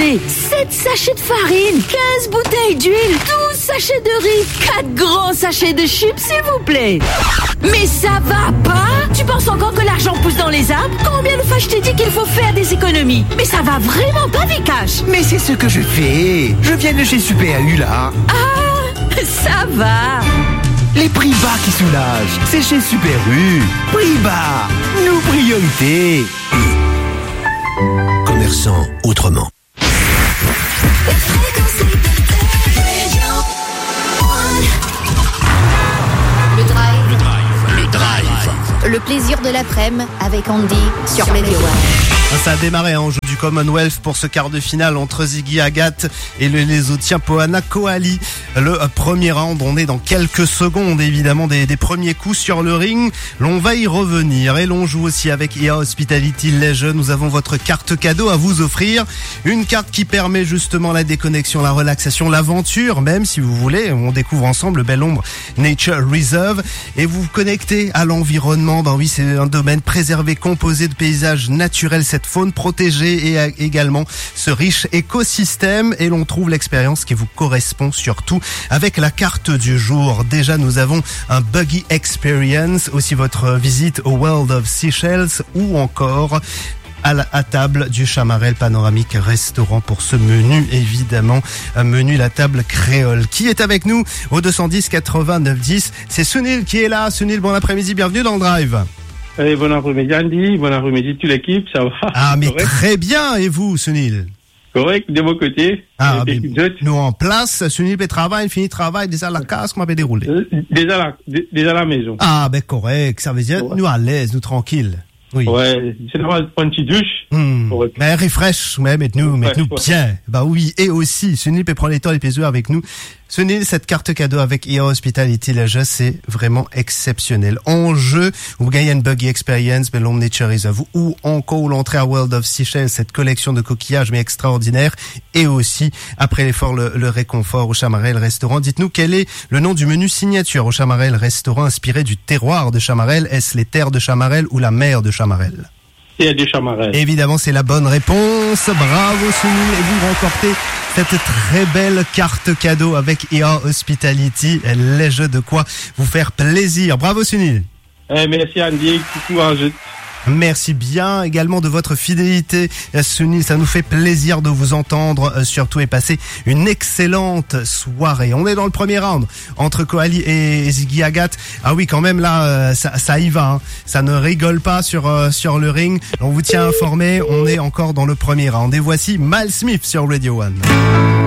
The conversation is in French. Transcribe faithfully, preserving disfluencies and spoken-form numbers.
plaît, sept sachets de farine, quinze bouteilles d'huile, douze sachets de riz, quatre grands sachets de chips, s'il vous plaît. Mais ça va pas? Tu penses encore que l'argent pousse dans les arbres? Combien de fois je t'ai dit qu'il faut faire des économies? Mais ça va vraiment pas, Vikash. Mais c'est ce que je fais. Je viens de chez Super U là. Ah, ça va. Les prix bas qui soulagent, c'est chez Super U. Prix bas, nos priorités. Commerçant autrement. Le drive. Le drive. Le drive. Le plaisir de l'après-midi avec Andy sur Radio One. Ça a démarré en jeu du Commonwealth pour ce quart de finale entre Ziggy Agathe et le Lesotien Poana Kohali. Le premier round, on est dans quelques secondes évidemment des, des premiers coups sur le ring. L'on va y revenir et l'on joue aussi avec I A Hospitality Leisure. Nous avons votre carte cadeau à vous offrir. Une carte qui permet justement la déconnexion, la relaxation, l'aventure, même si vous voulez. On découvre ensemble le Belle Ombre Nature Reserve et vous vous connectez à l'environnement. Ben oui, c'est un domaine préservé, composé de paysages naturels, cette faune protégée et également ce riche écosystème, et l'on trouve l'expérience qui vous correspond surtout avec la carte du jour. Déjà, nous avons un Buggy Experience, aussi votre visite au World of Seychelles ou encore à la à table du Chamarel Panoramique Restaurant pour ce menu, évidemment, un menu la table créole. Qui est avec nous au deux cent dix quatre-vingt-neuf dix? C'est Sunil qui est là. Sunil, bon après-midi, bienvenue dans le Drive. Allez, bon après-midi Andy, bon après-midi toute l'équipe, ça va? Ah mais correct. Très bien, et vous Sunil? Correct, de mon côté. Ah, mais nous en place, Sunil peut travailler, fini travail, déjà la casse, comment peut dérouler? Euh, déjà la, déjà à la maison. Ah ben correct, ça veut dire ouais. Nous à l'aise, nous tranquilles. Oui. Ouais, c'est normal de prendre une petite douche. Mmh. Mais refresh, mais mettez-nous, mettez-nous ouais. bien. Bah oui, et aussi, Sunil peut prendre les temps et les plaisirs avec nous. Sunil, cette carte cadeau avec I A Hospitality Leisure, c'est vraiment exceptionnel. En jeu, vous gagnez une Buggy Experience, Belle Ombre Nature Reserve, ou encore l'entrée à World of Seychelles, cette collection de coquillages mais extraordinaire, et aussi, après l'effort, le, le réconfort au Chamarel Restaurant. Dites-nous quel est le nom du menu signature au Chamarel Restaurant, inspiré du terroir de Chamarel. Est-ce les terres de Chamarel ou la mer de Chamarel? Et des Chamarel. Évidemment, c'est la bonne réponse. Bravo Sunil, et vous remportez cette très belle carte cadeau avec I A Hospitality Leisure, de quoi vous faire plaisir. Bravo Sunil. Eh, merci Andy, coucou en jeu. Merci bien également de votre fidélité, Sunil. Ça nous fait plaisir de vous entendre, surtout, et passer une excellente soirée. On est dans le premier round entre Kohali et Ziggy Agathe. Ah oui, quand même là, ça, ça y va. Hein. Ça ne rigole pas sur sur le ring. On vous tient informé. On est encore dans le premier round. Et voici Mal Smith sur Radio One.